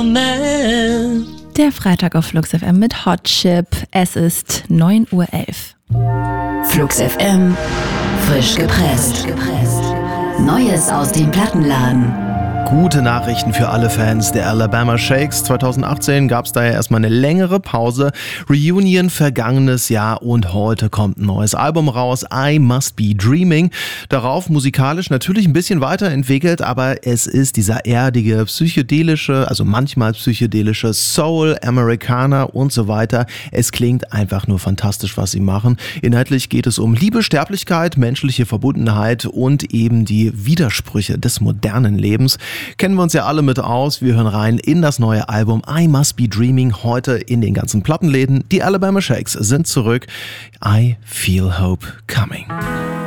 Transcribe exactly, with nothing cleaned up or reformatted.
Der Freitag auf Flux F M mit Hot Chip. Es ist neun Uhr elf. Flux F M, frisch gepresst. Neues aus dem Plattenladen. Gute Nachrichten für alle Fans der Alabama Shakes. zwanzig achtzehn gab es da ja erstmal eine längere Pause. Reunion vergangenes Jahr und heute kommt ein neues Album raus, I Must Be Dreaming. Darauf musikalisch natürlich ein bisschen weiterentwickelt, aber es ist dieser erdige, psychedelische, also manchmal psychedelische Soul, Americana und so weiter. Es klingt einfach nur fantastisch, was sie machen. Inhaltlich geht es um Liebe, Sterblichkeit, menschliche Verbundenheit und eben die Widersprüche des modernen Lebens. Kennen wir uns ja alle mit aus. Wir hören rein in das neue Album I Must Be Dreaming, heute in den ganzen Plattenläden. Die Alabama Shakes sind zurück. I Feel Hope Coming.